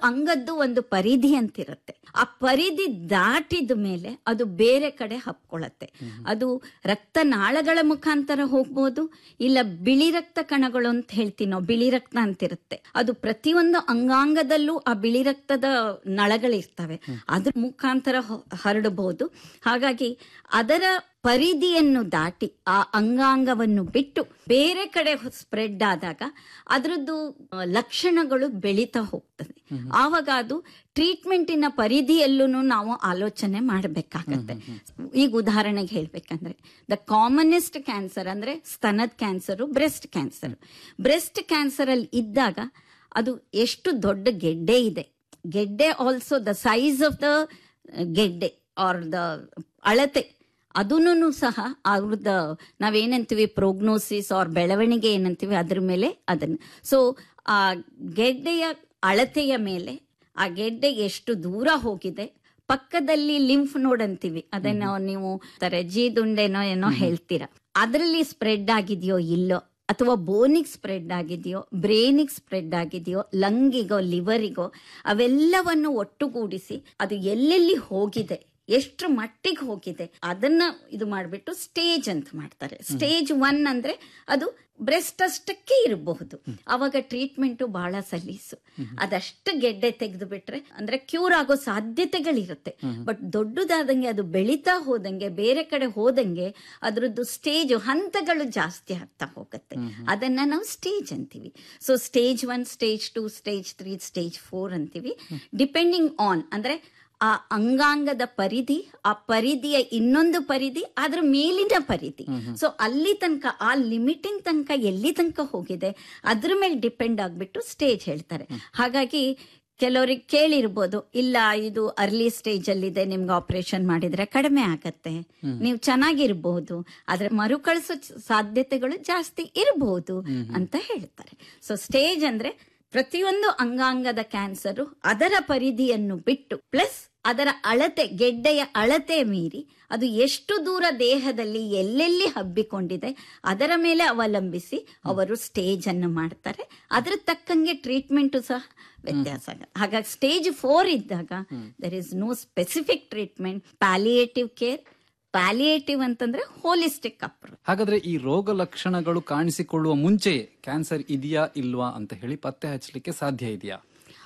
ಅಂಗದ್ದು ಒಂದು ಪರಿಧಿ ಅಂತಿರುತ್ತೆ. ಆ ಪರಿಧಿ ದಾಟಿದ ಮೇಲೆ ಅದು ಬೇರೆ ಕಡೆ ಹಬ್ಕೊಳ್ಳುತ್ತೆ. ಅದು ರಕ್ತನಾಳಗಳ ಮುಖಾಂತರ ಹೋಗ್ಬೋದು, ಇಲ್ಲ ಬಿಳಿ ರಕ್ತ ಕಣಗಳು ಅಂತ ಹೇಳ್ತೀವಿ ನಾವು, ಬಿಳಿ ರಕ್ತ ಅಂತಿರುತ್ತೆ. ಅದು ಪ್ರತಿಯೊಂದು ಅಂಗಾಂಗದಲ್ಲೂ ಆ ಬಿಳಿ ರಕ್ತದ ನಳಗಳಿರ್ತವೆ, ಅದ್ರ ಮುಖಾಂತರ ಹರಡಬಹುದು. ಹಾಗಾಗಿ ಅದರ ಪರಿಧಿಯನ್ನು ದಾಟಿ ಆ ಅಂಗಾಂಗವನ್ನು ಬಿಟ್ಟು ಬೇರೆ ಕಡೆ ಸ್ಪ್ರೆಡ್ ಆದಾಗ ಅದರದ್ದು ಲಕ್ಷಣಗಳು ಬೆಳೀತಾ ಹೋಗ್ತದೆ. ಆವಾಗ ಅದು ಟ್ರೀಟ್ಮೆಂಟಿನ ಪರಿಧಿಯಲ್ಲೂ ನಾವು ಆಲೋಚನೆ ಮಾಡಬೇಕಾಗತ್ತೆ. ಈಗ ಉದಾಹರಣೆಗೆ ಹೇಳ್ಬೇಕಂದ್ರೆ ದ ಕಾಮನೆಸ್ಟ್ ಕ್ಯಾನ್ಸರ್ ಅಂದ್ರೆ ಸ್ತನದ cancer, breast cancer. Breast cancer ಅಲ್ಲಿ ಇದ್ದಾಗ ಅದು ಎಷ್ಟು ದೊಡ್ಡ ಗೆಡ್ಡೆ ಇದೆ, ಗೆಡ್ಡೆ also the size of the ಗೆಡ್ಡೆ ಆರ್ ದ ಅಳತೆ, ಅದನ್ನು ಸಹ ಅವ್ರದ ನಾವೇನಂತೀವಿ ಪ್ರೋಗ್ನೋಸಿಸ್ ಆರ್ ಬೆಳವಣಿಗೆ ಏನಂತೀವಿ ಅದ್ರ ಮೇಲೆ ಅದನ್ನು. ಸೊ ಆ ಗೆಡ್ಡೆಯ ಅಳತೆಯ ಮೇಲೆ ಆ ಗೆಡ್ಡೆ ಎಷ್ಟು ದೂರ ಹೋಗಿದೆ, ಪಕ್ಕದಲ್ಲಿ ಲಿಂಫ್ ನೋಡ್ ಅಂತೀವಿ, ಅದನ್ನ ನೀವು ಜೀದುಂಡೆನೋ ಏನೋ ಹೇಳ್ತೀರಾ, ಅದರಲ್ಲಿ ಸ್ಪ್ರೆಡ್ ಆಗಿದೆಯೋ ಇಲ್ಲೋ, ಅಥವಾ ಬೋನಿಗೆ ಸ್ಪ್ರೆಡ್ ಆಗಿದೆಯೋ, ಬ್ರೈನಿಗೆ ಸ್ಪ್ರೆಡ್ ಆಗಿದೆಯೋ, ಲಂಗಿಗೋ, ಲಿವರಿಗೋ, ಅವೆಲ್ಲವನ್ನು ಒಟ್ಟುಗೂಡಿಸಿ ಅದು ಎಲ್ಲೆಲ್ಲಿ ಹೋಗಿದೆ, ಎಷ್ಟು ಮಟ್ಟಿಗೆ ಹೋಗಿದೆ, ಅದನ್ನ ಇದು ಮಾಡಿಬಿಟ್ಟು ಸ್ಟೇಜ್ ಅಂತ ಮಾಡ್ತಾರೆ. ಸ್ಟೇಜ್ 1 ಅಂದ್ರೆ ಅದು ಬ್ರೆಸ್ಟ್ ಅಷ್ಟಕ್ಕೆ ಇರಬಹುದು. ಅವಾಗ ಟ್ರೀಟ್ಮೆಂಟು ಬಹಳ ಸಲೀಸು. ಅದಷ್ಟು ಗೆಡ್ಡೆ ತೆಗೆದು ಬಿಟ್ರೆ ಅಂದ್ರೆ ಕ್ಯೂರ್ ಆಗೋ ಸಾಧ್ಯತೆಗಳಿರುತ್ತೆ. ಬಟ್ ದೊಡ್ಡದಾದಂಗೆ ಅದು ಬೆಳೀತಾ ಹೋದಂಗೆ, ಬೇರೆ ಕಡೆ ಹೋದಂಗೆ ಅದರದ್ದು ಸ್ಟೇಜ್ ಹಂತಗಳು ಜಾಸ್ತಿ ಆಗ್ತಾ ಹೋಗುತ್ತೆ. ಅದನ್ನ ನಾವು ಸ್ಟೇಜ್ ಅಂತೀವಿ. So stage 1, stage 2, stage 3, stage 4 ಅಂತೀವಿ. ಡಿಪೆಂಡಿಂಗ್ ಆನ್ ಅಂದ್ರೆ ಆ ಅಂಗಾಂಗದ ಪರಿಧಿ, ಆ ಪರಿಧಿಯ ಇನ್ನೊಂದು ಪರಿಧಿ, ಅದ್ರ ಮೇಲಿನ ಪರಿಧಿ. ಸೊ ಅಲ್ಲಿ ತನಕ ಆ ಲಿಮಿಟಿನ ತನಕ ಎಲ್ಲಿ ತನಕ ಹೋಗಿದೆ ಅದ್ರ ಮೇಲೆ ಡಿಪೆಂಡ್ ಆಗ್ಬಿಟ್ಟು ಸ್ಟೇಜ್ ಹೇಳ್ತಾರೆ. ಹಾಗಾಗಿ ಕೆಲವ್ರಿಗೆ ಕೇಳಿರ್ಬೋದು, ಇಲ್ಲ ಇದು ಅರ್ಲಿ ಸ್ಟೇಜ್ ಅಲ್ಲಿ ಇದೆ, ನಿಮ್ಗೆ ಆಪರೇಷನ್ ಮಾಡಿದ್ರೆ ಕಡಿಮೆ ಆಗತ್ತೆ, ನೀವು ಚೆನ್ನಾಗಿರ್ಬಹುದು, ಆದ್ರೆ ಮರುಕಳಿಸೋ ಸಾಧ್ಯತೆಗಳು ಜಾಸ್ತಿ ಇರಬಹುದು ಅಂತ ಹೇಳ್ತಾರೆ. ಸೊ ಸ್ಟೇಜ್ ಅಂದ್ರೆ ಪ್ರತಿಯೊಂದು ಅಂಗಾಂಗದ ಕ್ಯಾನ್ಸರ್ ಅದರ ಪರಿಧಿಯನ್ನು ಬಿಟ್ಟು ಪ್ಲಸ್ ಅದರ ಅಳತೆ, ಗೆಡ್ಡೆಯ ಅಳತೆ ಮೀರಿ ಅದು ಎಷ್ಟು ದೂರ ದೇಹದಲ್ಲಿ ಎಲ್ಲೆಲ್ಲಿ ಹಬ್ಬಿಕೊಂಡಿದೆ ಅದರ ಮೇಲೆ ಅವಲಂಬಿಸಿ ಅವರು ಸ್ಟೇಜ್ ಅನ್ನು ಮಾಡ್ತಾರೆ. ಅದ್ರ ತಕ್ಕಂಗೆ ಟ್ರೀಟ್ಮೆಂಟ್ ಸಹ ವ್ಯತ್ಯಾಸ ಆಗುತ್ತೆ. ಹಾಗಾಗಿ ಸ್ಟೇಜ್ 4 ಇದ್ದಾಗ there is no specific treatment, palliative care. Palliative ಅಂತಂದ್ರೆ ಹೋಲಿಸ್ಟಿಕ್ ಅಪ್ರೋಚ್. ಹಾಗಾದ್ರೆ ಈ ರೋಗ ಲಕ್ಷಣಗಳು ಕಾಣಿಸಿಕೊಳ್ಳುವ ಮುಂಚೆಯೇ ಕ್ಯಾನ್ಸರ್ ಇದೆಯಾ ಇಲ್ವಾ ಅಂತ ಹೇಳಿ ಪತ್ತೆ ಹಚ್ಚಲಿಕ್ಕೆ ಸಾಧ್ಯ ಇದೆಯಾ?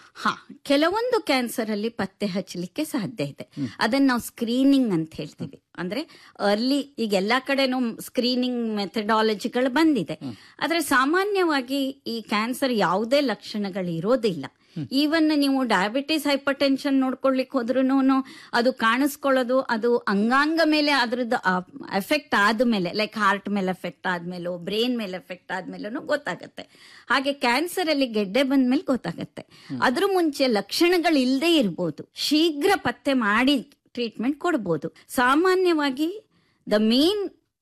ಕೆಲವೊಂದು ಕ್ಯಾನ್ಸರ್ ಅಲ್ಲಿ ಪತ್ತೆ ಹಚ್ಚಲಿಕ್ಕೆ ಸಾಧ್ಯ ಇದೆ. ಅದನ್ನ ನಾವು ಸ್ಕ್ರೀನಿಂಗ್ ಅಂತ ಹೇಳ್ತೀವಿ. ಅಂದ್ರೆ ಅರ್ಲಿ, ಈಗ ಎಲ್ಲಾ ಕಡೆನೂ ಸ್ಕ್ರೀನಿಂಗ್ ಮೆಥಡಾಲಜಿಗಳು ಬಂದಿದೆ. ಆದ್ರೆ ಸಾಮಾನ್ಯವಾಗಿ ಈ ಕ್ಯಾನ್ಸರ್ ಯಾವುದೇ ಲಕ್ಷಣಗಳು ಇರೋದಿಲ್ಲ. ಈವನ್ ನೀವು ಡಯಾಬಿಟಿಸ್, ಹೈಪರ್ ಟೆನ್ಷನ್ ನೋಡ್ಕೊಳ್ಲಿಕ್ಕೆ ಹೋದ್ರೂ ಅದು ಕಾಣಿಸ್ಕೊಳ್ಳೋದು ಅದು ಅಂಗಾಂಗ ಮೇಲೆ ಅದ್ರದ್ದು ಎಫೆಕ್ಟ್ ಆದ್ಮೇಲೆ, ಲೈಕ್ ಹಾರ್ಟ್ ಮೇಲೆ ಎಫೆಕ್ಟ್ ಆದ್ಮೇಲೋ, ಬ್ರೈನ್ ಮೇಲೆ ಎಫೆಕ್ಟ್ ಆದ್ಮೇಲೂ ಗೊತ್ತಾಗತ್ತೆ. ಹಾಗೆ ಕ್ಯಾನ್ಸರ್ ಅಲ್ಲಿ ಗೆಡ್ಡೆ ಬಂದ್ಮೇಲೆ ಗೊತ್ತಾಗತ್ತೆ. ಅದ್ರ ಮುಂಚೆ ಲಕ್ಷಣಗಳು ಇಲ್ಲದೆ ಇರ್ಬೋದು, ಶೀಘ್ರ ಪತ್ತೆ ಮಾಡಿ ಟ್ರೀಟ್ಮೆಂಟ್ ಕೊಡ್ಬೋದು. ಸಾಮಾನ್ಯವಾಗಿ the main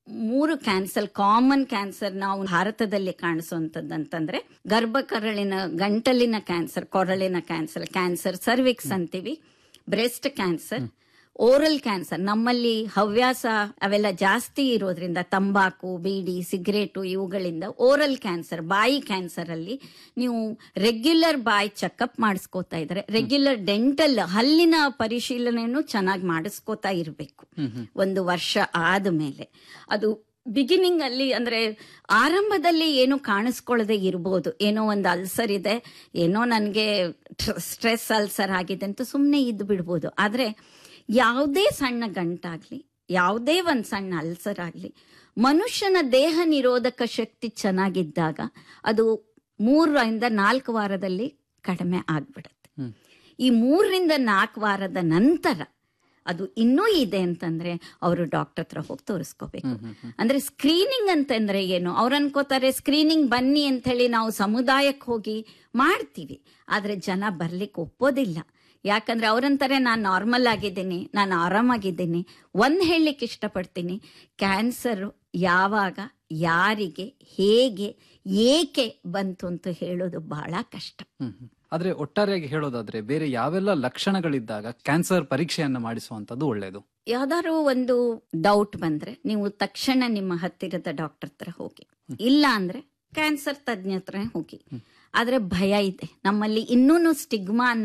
3 cancer, common cancer ನಾವು ಭಾರತದಲ್ಲಿ ಕಾಣಿಸುವಂತದ್ದಂತಂದ್ರೆ ಗರ್ಭಕರಳಿನ ಗಂಟಲಿನ ಕ್ಯಾನ್ಸರ್, ಕೊರಳಿನ ಕ್ಯಾನ್ಸರ್, ಕ್ಯಾನ್ಸರ್ ಸರ್ವಿಕ್ಸ್ ಅಂತೀವಿ, ಬ್ರೆಸ್ಟ್ ಕ್ಯಾನ್ಸರ್, ಓರಲ್ ಕ್ಯಾನ್ಸರ್. ನಮ್ಮಲ್ಲಿ ಹವ್ಯಾಸ ಅವೆಲ್ಲ ಜಾಸ್ತಿ ಇರೋದ್ರಿಂದ ತಂಬಾಕು, ಬೀಡಿ, ಸಿಗರೇಟು ಇವುಗಳಿಂದ ಓರಲ್ ಕ್ಯಾನ್ಸರ್, ಬಾಯಿ ಕ್ಯಾನ್ಸರ್ ಅಲ್ಲಿ ನೀವು ರೆಗ್ಯುಲರ್ ಬಾಯಿ ಚೆಕಪ್ ಮಾಡಿಸ್ಕೋತಾ ಇದ್ರೆ, ರೆಗ್ಯುಲರ್ ಡೆಂಟಲ್ ಹಲ್ಲಿನ ಪರಿಶೀಲನೆಯನ್ನು ಚೆನ್ನಾಗಿ ಮಾಡಿಸ್ಕೋತಾ ಇರಬೇಕು 1 ವರ್ಷ ಆದ ಮೇಲೆ. ಅದು ಬಿಗಿನಿಂಗ್ ಅಲ್ಲಿ ಅಂದ್ರೆ ಆರಂಭದಲ್ಲಿ ಏನು ಕಾಣಿಸ್ಕೊಳ್ಳದೆ ಇರಬಹುದು, ಏನೋ ಒಂದು ಅಲ್ಸರ್ ಇದೆ, ಏನೋ ನನಗೆ ಸ್ಟ್ರೆಸ್ ಅಲ್ಸರ್ ಆಗಿದೆ ಅಂತ ಸುಮ್ಮನೆ ಇದ್ದು ಬಿಡ್ಬೋದು. ಆದ್ರೆ ಯಾವುದೇ ಸಣ್ಣ ಗಂಟಾಗ್ಲಿ, ಯಾವುದೇ ಒಂದು ಸಣ್ಣ ಅಲ್ಸರ್ ಆಗ್ಲಿ, ಮನುಷ್ಯನ ದೇಹ ನಿರೋಧಕ ಶಕ್ತಿ ಚೆನ್ನಾಗಿದ್ದಾಗ ಅದು 3 ರಿಂದ 4 ವಾರದಲ್ಲಿ ಕಡಿಮೆ ಆಗ್ಬಿಡುತ್ತೆ. ಈ 3 ರಿಂದ 4 ವಾರದ ನಂತರ ಅದು ಇನ್ನೂ ಇದೆ ಅಂತಂದ್ರೆ ಅವರು ಡಾಕ್ಟರ್ ಹತ್ರ ಹೋಗಿ ತೋರಿಸ್ಕೋಬೇಕು. ಅಂದ್ರೆ ಸ್ಕ್ರೀನಿಂಗ್ ಅಂತಂದ್ರೆ ಏನು, ಅವ್ರು ಅನ್ಕೋತಾರೆ ಸ್ಕ್ರೀನಿಂಗ್ ಬನ್ನಿ ಅಂತ ಹೇಳಿ ನಾವು ಸಮುದಾಯಕ್ಕೆ ಹೋಗಿ ಮಾಡ್ತೀವಿ, ಆದ್ರೆ ಜನ ಬರ್ಲಿಕ್ಕೆ ಒಪ್ಪೋದಿಲ್ಲ. ಯಾಕಂದ್ರೆ ಅವ್ರಂತಾರೆ ನಾನು ನಾರ್ಮಲ್ ಆಗಿದ್ದೀನಿ, ನಾನು ಆರಾಮಾಗಿದ್ದೀನಿ. ಹೇಳಲಿಕ್ಕೆ ಇಷ್ಟಪಡ್ತೀನಿ, ಕ್ಯಾನ್ಸರ್ ಯಾವಾಗ, ಯಾರಿಗೆ, ಹೇಗೆ, ಏಕೆ ಬಂತು ಅಂತ ಹೇಳೋದು ಬಹಳ ಕಷ್ಟ. ಆದ್ರೆ ಒಟ್ಟಾರೆಯಾಗಿ ಹೇಳೋದಾದ್ರೆ ಬೇರೆ ಯಾವೆಲ್ಲ ಲಕ್ಷಣಗಳಿದ್ದಾಗ ಕ್ಯಾನ್ಸರ್ ಪರೀಕ್ಷೆಯನ್ನ ಮಾಡಿಸುವಂತದ್ದು ಒಳ್ಳೇದು? ಯಾವ್ದಾದ್ರು ಒಂದು ಡೌಟ್ ಬಂದ್ರೆ ನೀವು ತಕ್ಷಣ ನಿಮ್ಮ ಹತ್ತಿರದ ಡಾಕ್ಟರ್ ಹತ್ರ ಹೋಗಿ, ಇಲ್ಲ ಅಂದ್ರೆ ಕ್ಯಾನ್ಸರ್ ತಜ್ಞ ಹತ್ರ ಹೋಗಿ. ಆದ್ರೆ ಭಯ ಇದೆ ನಮ್ಮಲ್ಲಿ, ಇನ್ನೂನು ಸ್ಟಿಗ್ಮಾ